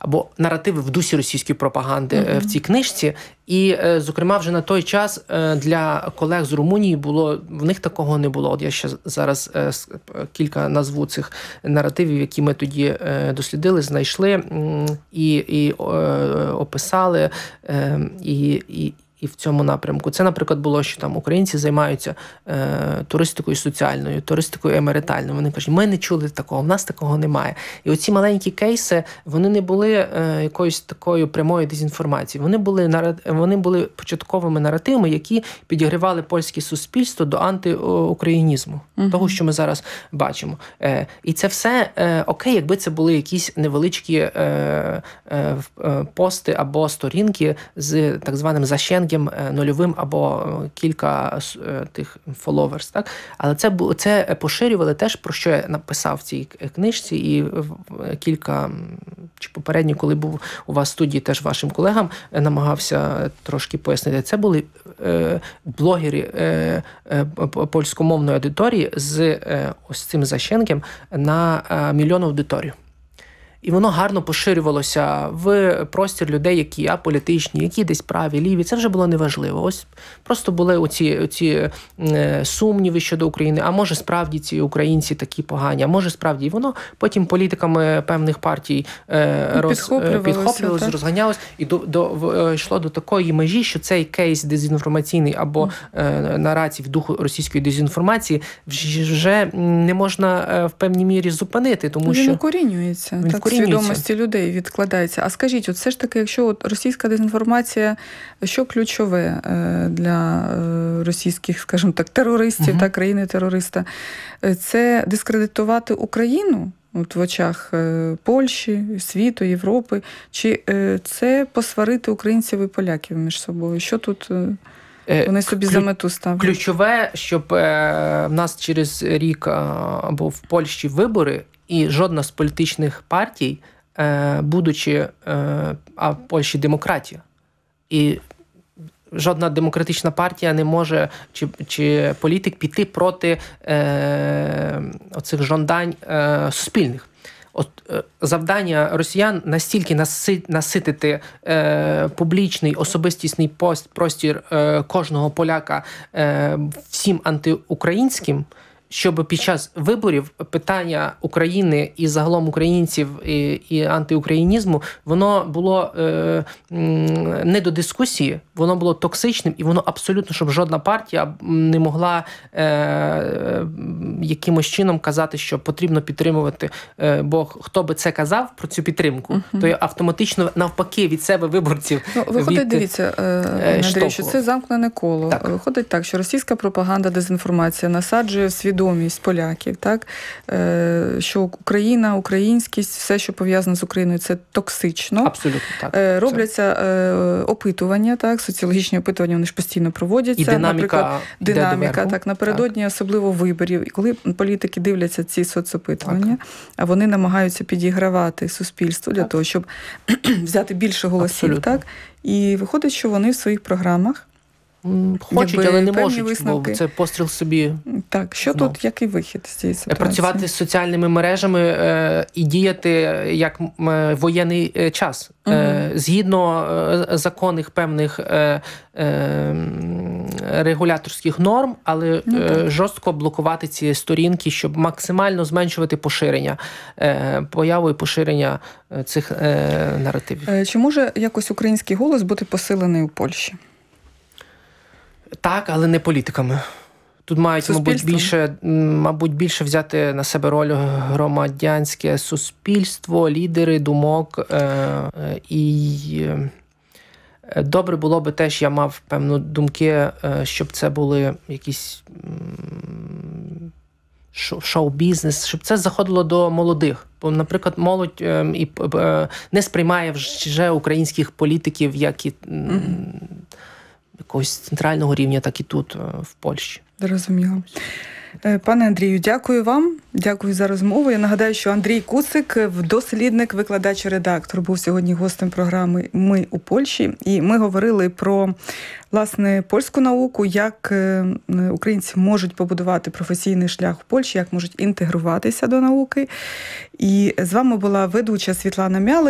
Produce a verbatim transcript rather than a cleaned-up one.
або наративи в дусі російської пропаганди mm-hmm. в цій книжці. І, зокрема, вже на той час для колег з Румунії було, в них такого не було. От я ще зараз кілька назву цих наративів, які ми тоді дослідили, знайшли і, і описали, і, і І в цьому напрямку. Це, наприклад, було, що там українці займаються е, туристикою соціальною, туристикою емеритальною. Вони кажуть, ми не чули такого, в нас такого немає. І оці маленькі кейси, вони не були е, якоюсь такою прямою дезінформацією. Вони були, вони були початковими наративами, які підігрівали польське суспільство до антиукраїнізму, uh-huh. того, що ми зараз бачимо. Е, і це все е, окей, якби це були якісь невеличкі е, е, пости або сторінки з так званим защенком, нульовим або кілька тих followers, так? Але це, це поширювали теж, про що я написав в цій книжці, і кілька, чи попередньо, коли був у вас в студії, теж вашим колегам намагався трошки пояснити. Це були е, блогери е, е, польськомовної аудиторії з е, ось цим защенком на е, мільйон аудиторію. І воно гарно поширювалося в простір людей, які аполітичні, які десь праві, ліві. Це вже було неважливо. Ось просто були оці, оці е, сумніви щодо України. А може справді ці українці такі погані, а може справді. І воно потім політиками певних партій е, роз, підхоплювалося, розганялось. І до, до, йшло до такої межі, що цей кейс дезінформаційний або е, нарацій в духу російської дезінформації вже не можна в певній мірі зупинити. Тому він що укорінюється. Так, свідомості людей відкладається. А скажіть, от все ж таки, якщо от російська дезінформація, що ключове для російських, скажімо так, терористів, угу. та країни-терориста, це дискредитувати Україну от в очах Польщі, світу, Європи, чи це посварити українців і поляків між собою? Що тут вони собі Клю... за мету ставлять? Ключове, щоб в нас через рік або в Польщі вибори, і жодна з політичних партій, будучи, а в Польщі демократія, і жодна демократична партія не може, чи, чи політик піти проти е, оцих жадань е, суспільних. От е, завдання росіян настільки наси, наситити е, публічний, особистісний пост, простір е, кожного поляка е, всім антиукраїнським, щоб під час виборів питання України і загалом українців і, і антиукраїнізму, воно було е, не до дискусії, воно було токсичним, і воно абсолютно, щоб жодна партія не могла е, якимось чином казати, що потрібно підтримувати, е, бо хто би це казав про цю підтримку, uh-huh. то автоматично навпаки від себе виборців. Ну, виходить, від, дивіться, е, Андрій, що це замкнене коло. Так. Виходить так, що російська пропаганда, дезінформація насаджує в свідомість поляків, так, що Україна, українськість, все, що пов'язане з Україною, це токсично. Абсолютно так. Робляться це. опитування, так, соціологічні опитування, вони ж постійно проводяться. І динаміка, наприклад, динаміка, так, напередодні, так. особливо виборів. І коли політики дивляться ці соцопитування, а вони намагаються підігравати суспільству для так. того, щоб взяти більше голосів, Абсолютно. так, і виходить, що вони в своїх програмах хочуть, якби, але не можуть, висновки. Бо це постріл собі. Так, що знов. Тут, який вихід з цієї ситуації? Працювати з соціальними мережами е, і діяти як е, воєнний е, час. Угу. Е, згідно е, законних певних е, е, регуляторських норм, але ну, е, жорстко блокувати ці сторінки, щоб максимально зменшувати поширення, е, появу і поширення цих е, наративів. Чи може якось український голос бути посилений у Польщі? Так, але не політиками. Тут мають, мабуть, більше, мабуть, більше взяти на себе роль громадянське суспільство, лідери думок. І добре було би теж, я мав певну думки, щоб це були якісь шоу-бізнес, щоб це заходило до молодих. Бо, наприклад, молодь не сприймає вже українських політиків, як і якогось центрального рівня, так і тут, в Польщі. Зрозуміло. Пане Андрію, дякую вам. Дякую за розмову. Я нагадаю, що Андрій Куцик, дослідник, викладач, редактор, був сьогодні гостем програми «Ми у Польщі». І ми говорили про, власне, польську науку, як українці можуть побудувати професійний шлях в Польщі, як можуть інтегруватися до науки. І з вами була ведуча Світлана Мялик.